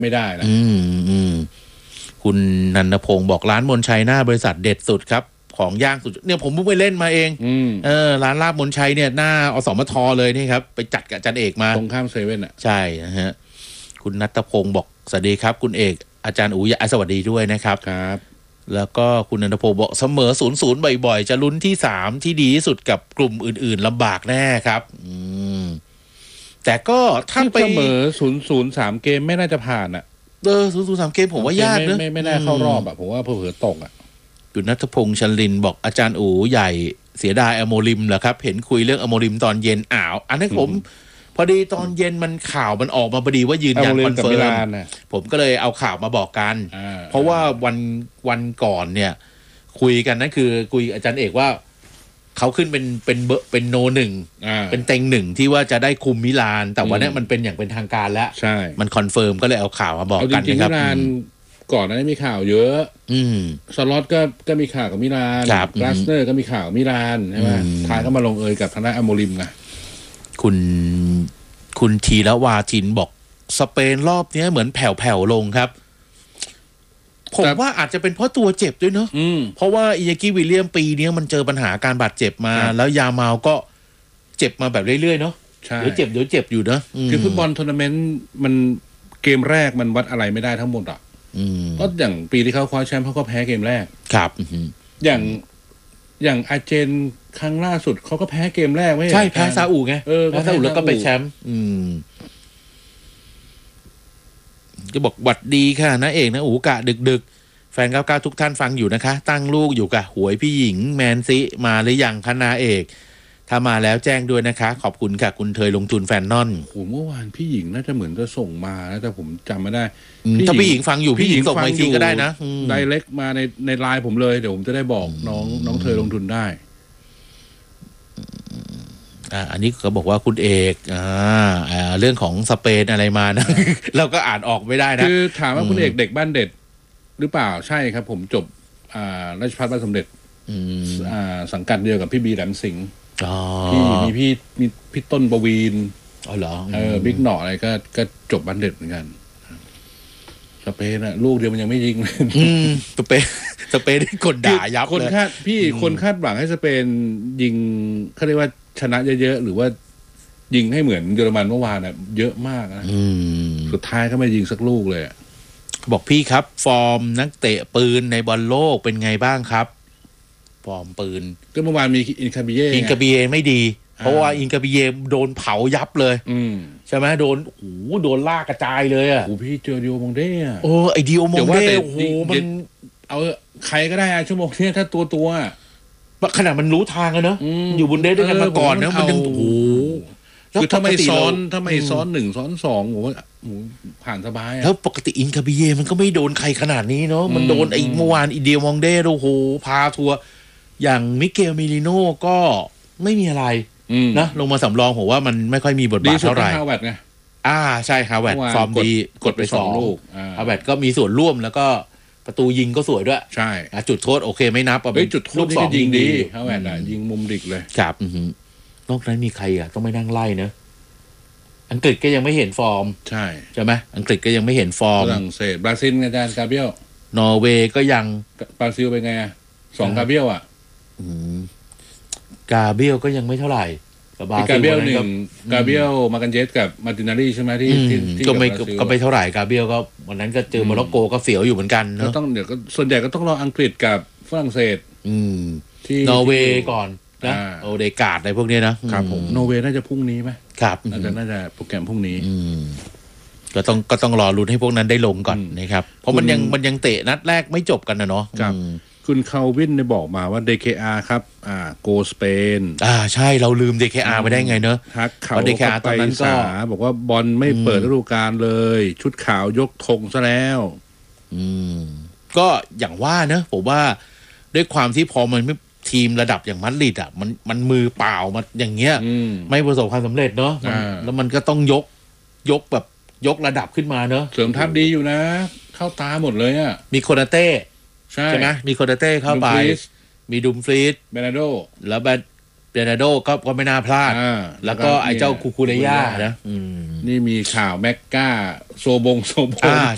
ไม่ได้นะคุณนันทพงศ์บอกร้านมนชัยหน้าบริษัทเด็ดสุดครับของย่างสุดเนี่ยผมเพิ่งไปเล่นมาเองร้านลาบมนชัยเนี่ยหน้าอสมทเลยนี่ครับไปจัดกับอาจารย์เอกมาตรงข้ามเซเว่นอ่ะใช่นะฮะคุณนัทพงศ์บอกสวัสดีครับคุณเอกอาจารย์อู๋สวัสดีด้วยนะครับครับแล้วก็คุณนันทพงศ์บอกเสมอ 0-0 บ่อยๆจะลุ้นที่3ที่ดีที่สุดกับกลุ่มอื่นๆลำบากแน่ครับแต่ก็ถ้าไปเสมอ 0-0 3 เกมไม่น่าจะผ่านอ่ะ 0-0 3 เกมผมว่ายากนะไม่น่าเข้ารอบอ่ะผมว่าเผลอๆตกอ่ะคุณนัทพงษ์ชลินบอกอาจารย์อู๋ใหญ่เสียดายอโมริมเหรอครับเห็นคุยเรื่องอโมริมตอนเย็นอันนั้นผมพอดีตอนเย็นมันข่าวมันออกมาพอดีว่ายืนยันคอนเฟิร์มผมก็เลยเอาข่าวมาบอกกันเพราะว่าวันก่อนเนี่ยคุยกันนั่นคือคุยอาจารย์เอกว่าเขาขึ้นเป็นโนหนึ่งเป็นเต็งหนึ่งที่ว่าจะได้คุมมิลานแต่วันนี้มันเป็นอย่างเป็นทางการแล้วใช่มันคอนเฟิร์มก็เลยเอาข่าวมาบอกกันนะครับมิลานก่อนนั้นมีข่าวเยอะสล็อตก็มีข่าวกับมิลานกลาสเนอร์ก็มีข่าวมิลานใช่ไหมท้ายก็มาลงเอยกับทางด้านอโมริมไงคุณทีละวาทินบอกสเปนรอบนี้เหมือนแผ่วๆลงครับผมว่าอาจจะเป็นเพราะตัวเจ็บด้วยเนอะเพราะว่าอิยากิวิลเลียมปีนี้มันเจอปัญหาการบาดเจ็บมาแล้วยามาลก็เจ็บมาแบบเรื่อยๆเนาะเดี๋ยวเจ็บอยู่นะคือฟุตบอลทัวร์นาเมนต์มันเกมแรกมันวัดอะไรไม่ได้ทั้งหมดอ่ะก็อย่างปีที่เขาคว้าแชมป์เขาก็แพ้เกมแรกครับอย่างอาร์เจนครั้งล่าสุดเขาก็แพ้เกมแรกไม่ใช่แพ้ซาอุไงแพ้ซาอุแล้วก็ไปแชมป์ก็บอกหวัดดีค่ะนะเอกนะอูกะดึกแฟน99ทุกท่านฟังอยู่นะคะตั้งลูกอยู่กับหวยพี่หญิงแมนซิมาหรือยังคะนาเอกถ้ามาแล้วแจ้งด้วยนะคะขอบคุณค่ะคุณเทยลงทุนแฟนนอนโอ้เมื่อวานพี่หญิงน่าจะเหมือนจะส่งมานะแต่ผมจำไม่ได้ถ้าพี่หญิงฟังอยู่พี่หญิงส่งมาอีกทีก็ได้นะไดเรกมาในไลน์ผมเลยเดี๋ยวผมจะได้บอกน้องเทยลงทุนได้อันนี้ก็บอกว่าคุณเอกเรื่องของสเปนอะไรมานะ เราก็อ่านออกไม่ได้นะคือถามว่าคุณเอกเด็กบ้านเด็ดหรือเปล่าใช่ครับผมจบราชภัฏบ้านสมเด็จสังกัดเดียวกับพี่บีแหลมสิงห์มีพี่ต้นประวีนเหรอบิ๊กหน่ออะไรก็จบบ้านเด็ดเหมือนกันสเปนอะลูกเดียวมันยังไม่ยิงสเปนที่กดด่ายับเลยคนคาดหวังให้สเปนยิงเขาเรียกว่าชนะเยอะๆหรือว่ายิงให้เหมือนเยอรมันเมื่อวานอะเยอะมากนะสุดท้ายก็ไม่ยิงสักลูกเลยบอกพี่ครับฟอร์มนักเตะปืนในบอลโลกเป็นไงบ้างครับฟอร์มปืนก็เมื่อวานมีอินคาบิเย่ไม่ดีเพราะว่าอินคาบิเย่โดนเผายับเลยใช่ไหมโดนลากกระจายเลยอ่ะพี่เจอดิโอมองเด้ไอดิโอมองเด้มันเอาใครก็ได้ชั่วโมงนี้ถ้าตัวขนาดมันรู้ทางอะเนอะอยู่บนเดทด้วยกันมาก่อนนะมันยังคือถ้าไม่ซ้อน1ซ้อน2ผมว่าผ่านสบายแล้วปกติอินคาบิเย่มันก็ไม่โดนใครขนาดนี้เนาะมันโดนไอ้เมื่อวานอีเดียมองเด้โอ้โหพาทัวร์อย่างมิเกลมิลิโน่ก็ไม่มีอะไรนะลงมาสำรองผมว่ามันไม่ค่อยมีบทบาทเท่าไหร่ฮาวเวิร์ดไงใช่ฮาวเวิร์ดฟอร์มดีกดไป2ลูกฮาวเวิร์ดก็มีส่วนร่วมแล้วก็ประตูยิงก็สวยด้วยใช่จุดโทษโอเคไม่นับจุดโทษ2ยิงดีฮาวเวิร์ดยิงมุมดิกเลยครับนอกนั้นมีใครต้องไม่นั่งไล่เนอะอังกฤษก็ยังไม่เห็นฟอร์มใช่ไหมอังกฤษก็ยังไม่เห็นฟอร์มฝรั่งเศสบราซิลอาจารย์กาเบียลนอร์เวย์ก็ยังบราซิลเป็นไง2กาเบียลกาเบียลก็ยังไม่เท่าไหร่กาเบียล1กาเบียลมากันเยสกับมาร์ตินาลีใช่ไหมที่ก็ไม่เท่าไหร่กาเบียลก็วันนั้นก็เจอโมร็อกโกก็เสียวอยู่เหมือนกันเนาะเดี๋ยวก็ส่วนใหญ่ก็ต้องรออังกฤษกับฝรั่งเศสที่นอร์เวย์ก่อนนะโอเดกาดอะไรพวกนี้นะครับผมนอร์เวย์น่าจะพรุ่งนี้ไหมครับน่าจะโปรแกรมพรุ่งนี้ก็ต้องรอลุ้นให้พวกนั้นได้ลงก่อนนะครับเพราะมันยังเตะนัดแรกไม่จบกันนะเนาะคุณคาวินได้บอกมาว่า DKR ครับโกสเปนใช่เราลืม DKR ไปได้ไงเนอะทักเขาตอนนั้นก็บอกว่าบอลไม่เปิดฤดูกาลเลยชุดขาวยกธงซะแล้วก็อย่างว่าเนอะผมว่าด้วยความที่พอมันไม่ทีมระดับอย่างมาดริดมันมือเปล่ามาอย่างเงี้ยไม่ประสบความสำเร็จเนาะแล้วมันก็ต้องยกแบบยกระดับขึ้นมาเนาะเสริมทัพดีอยู่นะเข้าตาหมดเลยมีโคนาเต้ใช่ไหมมีโคนาเต้เข้าไปมีดุมฟรีดเบนาโดแล้วเบนาโดก็ไม่น่าพลาดแล้วก็ไอ้เจ้าคูคูเรย่านะนี่มีข่าวแม็กก้าโซบง